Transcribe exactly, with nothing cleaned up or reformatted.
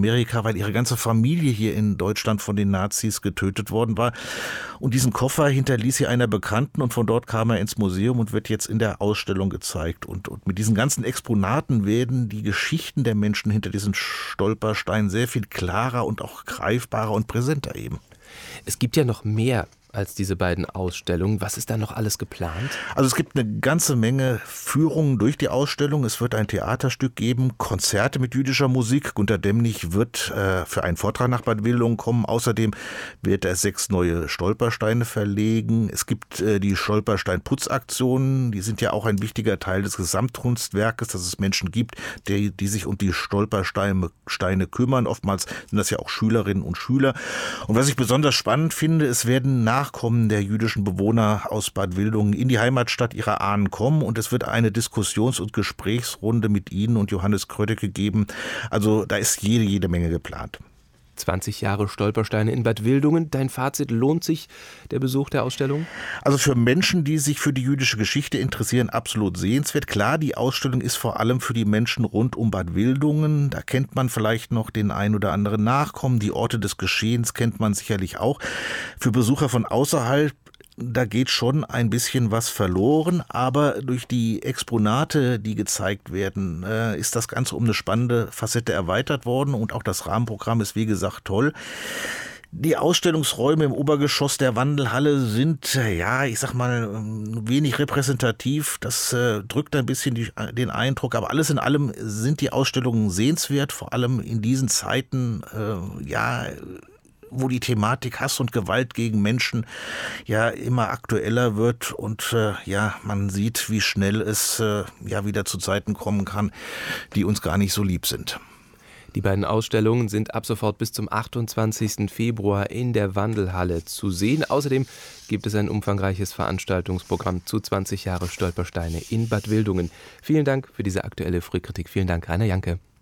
Amerika, weil ihre ganze Familie hier in Deutschland von den Nazis getötet worden war. Und diesen Koffer hinterließ sie einer Bekannten und von dort kam er ins Museum und wird jetzt in der Ausstellung gezeigt. Und, und mit diesen ganzen Exponaten werden die Geschichten der Menschen hinter diesen Stolpersteinen sehr viel klarer und auch greifbarer und präsenter eben. Es gibt ja noch mehr als diese beiden Ausstellungen. Was ist da noch alles geplant? Also es gibt eine ganze Menge Führungen durch die Ausstellung. Es wird ein Theaterstück geben, Konzerte mit jüdischer Musik. Gunter Demnig wird äh, für einen Vortrag nach Bad Wildungen kommen. Außerdem wird er sechs neue Stolpersteine verlegen. Es gibt äh, die Stolperstein-Putzaktionen. Die sind ja auch ein wichtiger Teil des Gesamtkunstwerkes, dass es Menschen gibt, die, die sich um die Stolpersteine Steine kümmern. Oftmals sind das ja auch Schülerinnen und Schüler. Und was ich besonders spannend finde, es werden nach Nachkommen der jüdischen Bewohner aus Bad Wildungen in die Heimatstadt ihrer Ahnen kommen und es wird eine Diskussions- und Gesprächsrunde mit Ihnen und Johannes Krödecke geben. Also da ist jede, jede Menge geplant. zwanzig Jahre Stolpersteine in Bad Wildungen. Dein Fazit, lohnt sich der Besuch der Ausstellung? Also für Menschen, die sich für die jüdische Geschichte interessieren, absolut sehenswert. Klar, die Ausstellung ist vor allem für die Menschen rund um Bad Wildungen. Da kennt man vielleicht noch den ein oder anderen Nachkommen. Die Orte des Geschehens kennt man sicherlich auch. Für Besucher von außerhalb, da geht schon ein bisschen was verloren, aber durch die Exponate, die gezeigt werden, äh, ist das Ganze um eine spannende Facette erweitert worden und auch das Rahmenprogramm ist wie gesagt toll. Die Ausstellungsräume im Obergeschoss der Wandelhalle sind, ja, ich sag mal, wenig repräsentativ. Das äh, drückt ein bisschen die, den Eindruck, aber alles in allem sind die Ausstellungen sehenswert, vor allem in diesen Zeiten, äh, ja, wo die Thematik Hass und Gewalt gegen Menschen ja immer aktueller wird und äh, ja, man sieht, wie schnell es äh, ja wieder zu Zeiten kommen kann, die uns gar nicht so lieb sind. Die beiden Ausstellungen sind ab sofort bis zum achtundzwanzigsten Februar in der Wandelhalle zu sehen. Außerdem gibt es ein umfangreiches Veranstaltungsprogramm zu zwanzig Jahre Stolpersteine in Bad Wildungen. Vielen Dank für diese aktuelle Frühkritik. Vielen Dank, Rainer Janke.